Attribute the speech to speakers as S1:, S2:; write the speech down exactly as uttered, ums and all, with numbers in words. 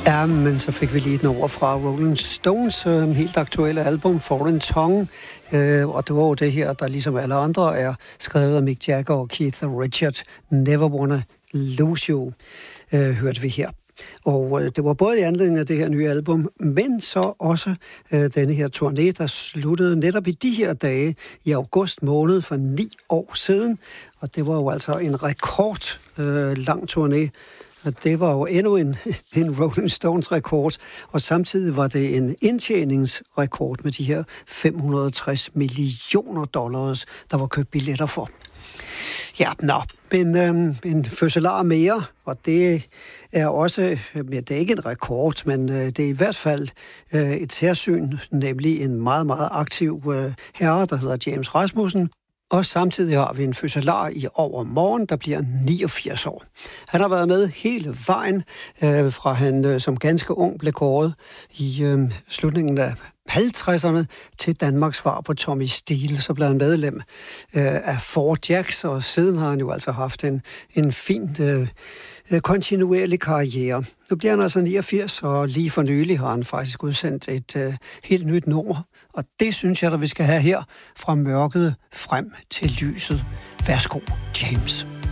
S1: Ja, men så fik vi lige et nummer fra Rolling Stones, øh, helt aktuelle album, Foreign Tongue, øh, og det var jo det her, der ligesom alle andre er skrevet af Mick Jagger og Keith Richards. Never Wanna Lose You, øh, hørte vi her. Og øh, det var både i anledning af det her nye album, men så også øh, denne her turné, der sluttede netop i de her dage i august måned for ni år siden. Og det var jo altså en rekord øh, lang turné. Og det var jo endnu en, en Rolling Stones-rekord, og samtidig var det en indtjeningsrekord med de her fem hundrede og tres millioner dollars, der var købt billetter for. Ja, nå, men øhm, en fødselar mere, og det er også, ja, det er ikke en rekord, men øh, det er i hvert fald øh, et særsyn, nemlig en meget, meget aktiv øh, herre, der hedder James Rasmussen. Og samtidig har vi en fødselar i overmorgen, der bliver niogfirs år. Han har været med hele vejen, øh, fra han øh, som ganske ung blev kåret i øh, slutningen af halvtredserne til Danmarks svar på Tommy Steele. Så blev han medlem øh, af Four Jacks, og siden har han jo altså haft en, en fin øh, kontinuerlig karriere. Nu bliver han altså niogfirs, og lige for nylig har han faktisk udsendt et øh, helt nyt nummer. Og det synes jeg, der vi skal have her fra mørket frem til lyset. Værsgo, James.